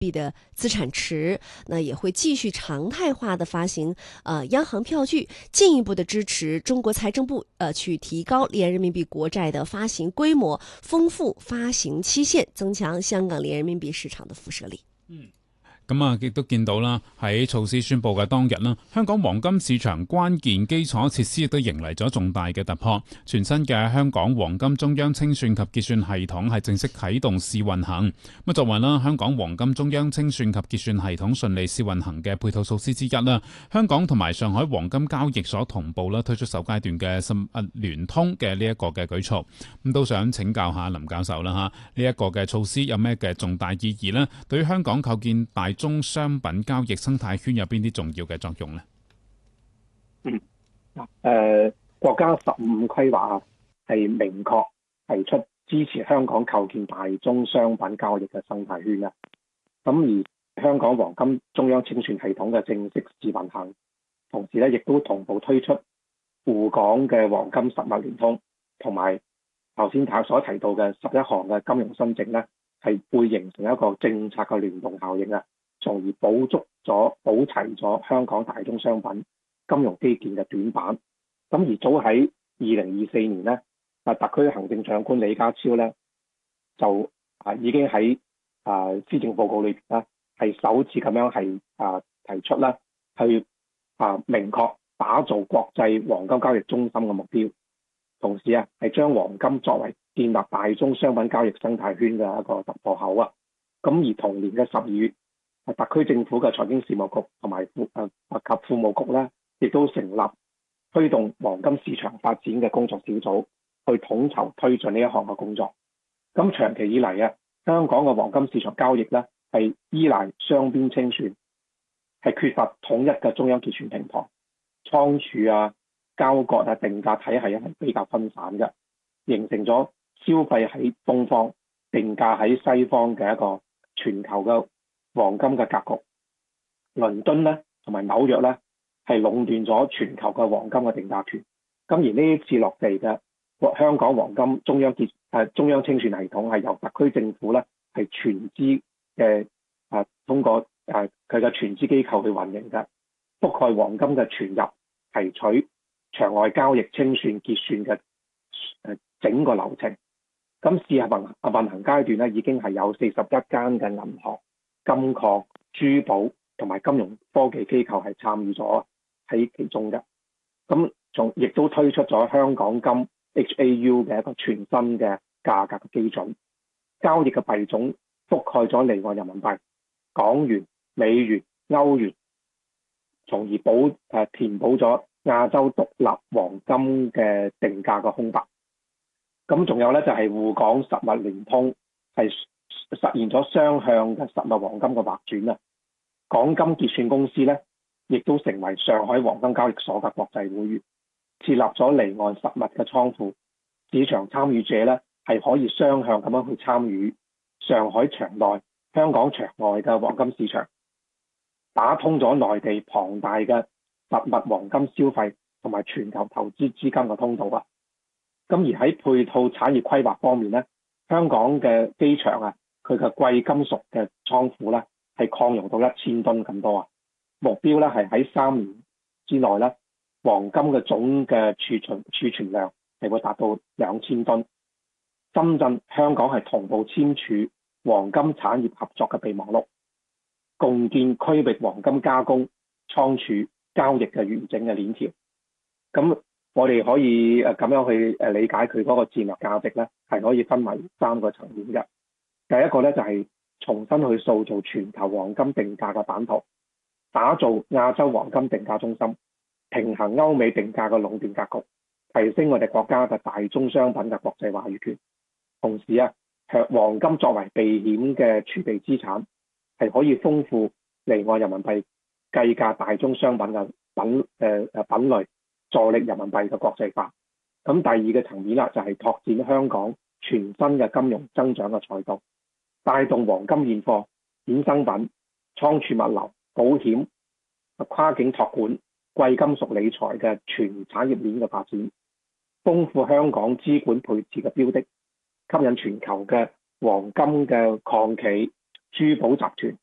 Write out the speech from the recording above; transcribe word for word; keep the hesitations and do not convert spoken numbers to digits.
币的资产池，那也会继续常态化的发行呃央行票据，进一步的支持中国财政部呃去提高联人民币国债的发行规模，丰富發行期限，增強香港聯人民幣市場的輻射力。 嗯。咁啊，亦都見到啦，喺措施宣布嘅當日啦，香港黃金市場關鍵基礎設施亦都迎嚟咗重大嘅突破。全新嘅香港黃金中央清算及結算系統係正式啟動試運行。咁作為啦香港黃金中央清算及結算系統順利試運行嘅配套措施之一啦，香港同埋上海黃金交易所同步啦推出首階段嘅深啊聯通嘅呢一個嘅舉措。咁都想請教下林教授啦嚇，呢一個嘅措施有咩嘅重大意義呢？對於香港構建大中商品交易生態圈有邊啲重要嘅作用呢？ 嗯，誒、呃，國家十五規劃啊，係明確提出支持香港構建大宗商品交易嘅生態圈啊。咁而香港黃金中央清算系統嘅正式試運行，同時咧亦都同步推出滬港嘅黃金實物聯通，同埋頭先睇所提到嘅十一項嘅金融新政咧，係會形成一個政策嘅聯動效應啊。從而補足咗、補齊咗香港大宗商品金融基建嘅短板。咁而早喺二零二四年呢，啊特區行政長官李家超呢，就啊已經喺啊施政報告裏邊呢，係首次咁樣係啊提出啦，去啊明確打造國際黃金交易中心嘅目標，同時啊係將黃金作為建立大宗商品交易生態圈嘅一個突破口啊。咁而同年嘅十二月，特區政府嘅財經事務局同埋庫誒及庫務局咧，亦都成立推動黃金市場發展嘅工作小組，去統籌推進呢一項嘅工作。咁長期以嚟啊，香港嘅黃金市場交易咧係依賴雙邊清算，係缺乏統一嘅中央結算平台，倉儲啊、交割啊、定價體系係比較分散嘅，形成咗消費喺東方、定價喺西方嘅一個全球嘅黃金嘅格局。倫敦咧同埋紐約咧係壟斷咗全球嘅黃金嘅定價權。咁而呢一次落地嘅香港黃金中央結誒中央清算系統係由特區政府咧係全資嘅誒通過誒佢嘅全資機構去運營嘅，覆蓋黃金嘅存入、提取、場外交易、清算、結算嘅誒整個流程。咁試行運運行階段咧已經係有四十一間嘅銀行、金礦、珠寶同埋金融科技機構係參與咗喺其中嘅。咁仲亦都推出咗香港金 H A U 嘅一個全新嘅價格嘅基準，交易嘅幣種覆蓋咗離岸人民幣、港元、美元、歐元，從而補誒填補咗亞洲獨立黃金嘅定價嘅空白。咁仲有咧就係滬港實物聯通，係實現咗雙向嘅實物黃金嘅劃轉啊！港金結算公司咧，亦都成為上海黃金交易所嘅國際會員，設立咗離岸實物嘅倉庫，市場參與者咧係可以雙向咁樣去參與上海場內、香港場外嘅黃金市場，打通咗內地龐大嘅實物黃金消費同埋全球投資資金嘅通道啊！咁而喺配套產業規劃方面咧，香港嘅機場啊，佢嘅貴金屬嘅倉庫咧係擴容到一千噸咁多啊！目標咧係喺三年之內咧，黃金嘅總嘅儲存儲存量係會達到兩千噸。深圳、香港係同步簽署黃金產業合作嘅備忘錄，共建區域黃金加工、倉儲、交易嘅完整嘅鏈條。咁我哋可以誒咁樣去誒理解佢嗰個戰略價值咧，係可以分為三個層面嘅。第一個咧就係重新去塑造全球黃金定價嘅版圖，打造亞洲黃金定價中心，平衡歐美定價嘅壟斷格局，提升我哋國家嘅大宗商品嘅國際話語權。同時啊，黃金作為避險嘅儲備資產，係可以豐富離岸人民幣計價大宗商品嘅品誒誒品類，助力人民幣嘅國際化。咁第二個層面啦，就係拓展香港全新嘅金融增長嘅賽道，帶動黃金現貨、衍生品、倉儲物流、保險、跨境託管、貴金屬理財嘅全產業鏈嘅發展，豐富香港資管配置嘅標的，吸引全球嘅黃金嘅礦企、珠寶集團